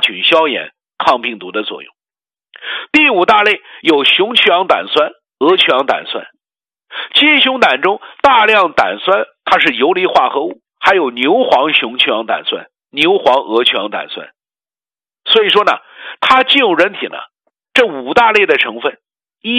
菌消炎、抗病毒的作用。第五大类有雄曲氧胆酸、鹅曲氧胆酸。鸡熊胆中大量胆酸它是游离化合物，还有牛黄雄曲氧胆酸、牛黄鹅曲氧胆酸。所以说呢，它进入人体呢，这五大类的成分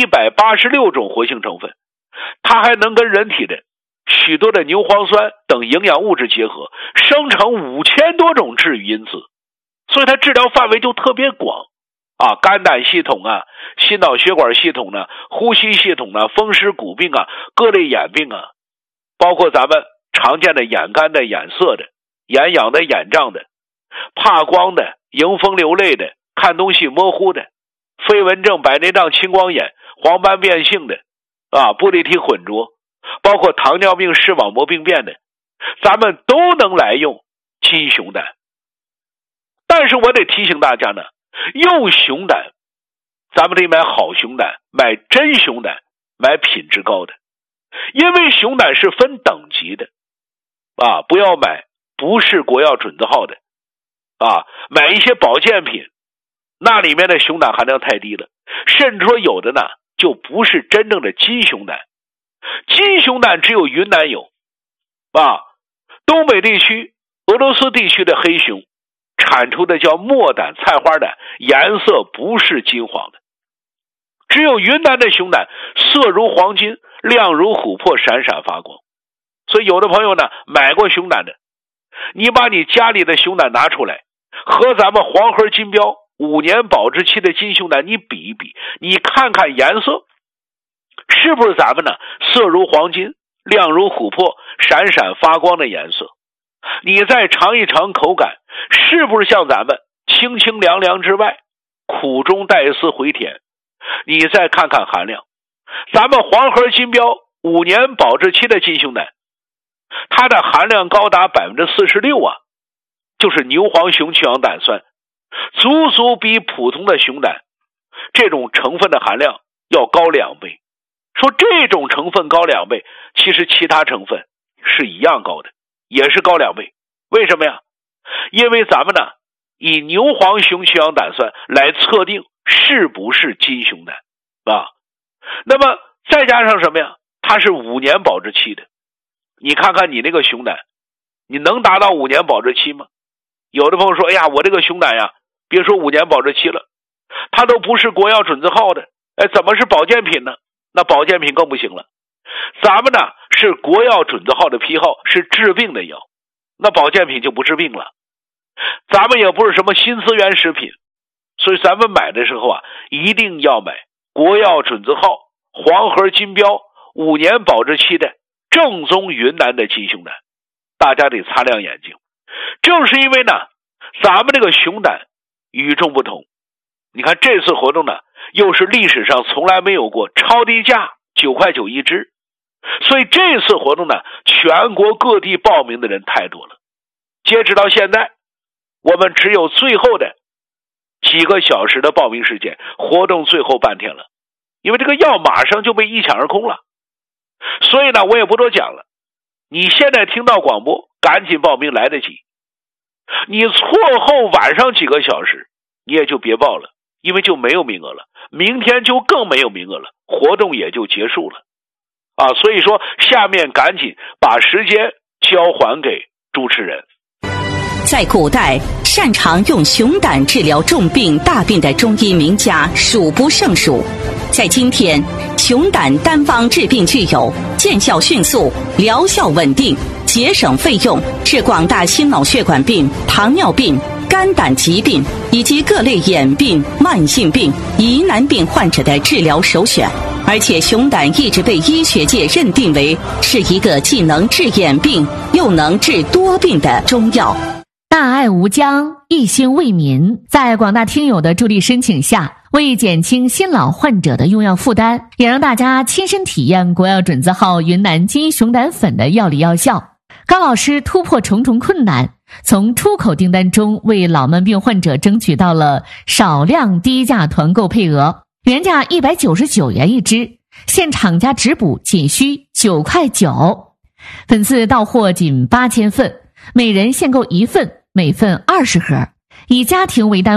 186种活性成分，它还能跟人体的许多的牛磺酸等营养物质结合，生成5000多种治愈因子，所以它治疗范围就特别广啊，肝胆系统啊，心脑血管系统呢，呼吸系统呢，风湿骨病啊，各类眼病啊，包括咱们常见的眼干的、眼涩的、眼痒的、眼胀的、怕光的、迎风流泪的、看东西模糊的、飞蚊症、白内障、青光眼、黄斑变性的啊，玻璃体混浊，包括糖尿病、视网膜病变的，咱们都能来用金熊胆。但是我得提醒大家呢，用熊胆咱们得买好熊胆，买真熊胆，买品质高的，因为熊胆是分等级的啊，不要买不是国药准字号的啊，买一些保健品那里面的熊胆含量太低了，甚至说有的呢就不是真正的金熊胆。金熊胆只有云南有啊，东北地区、俄罗斯地区的黑熊产出的叫墨胆、菜花胆，颜色不是金黄的。只有云南的熊胆色如黄金，亮如琥珀，闪闪发光。所以有的朋友呢买过熊胆的，你把你家里的熊胆拿出来和咱们黄河金标5年保质期的金熊胆你比一比，你看看颜色是不是咱们呢色如黄金、亮如琥珀、闪闪发光的颜色，你再尝一尝口感，是不是像咱们清清凉凉之外苦中带丝回甜，你再看看含量，咱们黄河金标5年保质期的金熊胆，它的含量高达 46% 啊，就是牛黄雄曲氧胆酸，足足比普通的熊胆这种成分的含量要高2倍。说这种成分高2倍，其实其他成分是一样高的，也是高2倍。为什么呀？因为咱们呢以牛黄雄曲氧胆酸来测定是不是金熊胆啊。那么再加上什么呀？它是5年保质期的，你看看你那个熊胆，你能达到5年保质期吗？有的朋友说，哎呀，我这个熊胆呀，别说5年保质期了，它都不是国药准字号的，哎，怎么是保健品呢？那保健品更不行了。咱们呢是国药准字号的批号，是治病的药，那保健品就不治病了。咱们也不是什么新资源食品，所以咱们买的时候啊，一定要买国药准字号、黄河金标5年保质期的正宗云南的金熊胆，大家得擦亮眼睛。正是因为呢咱们这个熊胆与众不同，你看这次活动呢又是历史上从来没有过，超低价9.9块一只，所以这次活动呢全国各地报名的人太多了。截止到现在，我们只有最后的几个小时的报名时间，活动最后半天了，因为这个药马上就被一抢而空了。所以呢我也不多讲了，你现在听到广播赶紧报名，来得及。你错后晚上几个小时你也就别报了，因为就没有名额了，明天就更没有名额了，活动也就结束了啊。所以说下面赶紧把时间交还给主持人。 在古代，擅长用熊胆治疗重病大病的中医名家数不胜数。在今天，熊胆单方治病具有见效迅速、疗效稳定、节省费用，是广大心脑血管病、糖尿病、肝胆疾病以及各类眼病、慢性病、疑难病患者的治疗首选。而且熊胆一直被医学界认定为是一个既能治眼病又能治多病的中药。 大爱无疆，一心为民，在广大听友的助力申请下，为减轻新老患者的用药负担，也让大家亲身体验国药准字号云南金熊胆粉的药理药效。高老师突破重重困难，从出口订单中为老慢病患者争取到了少量低价团购配额，原价199元一支，现厂家直补仅需9.9块，本次到货仅8000份，每人限购1份，每份20盒，以家庭为单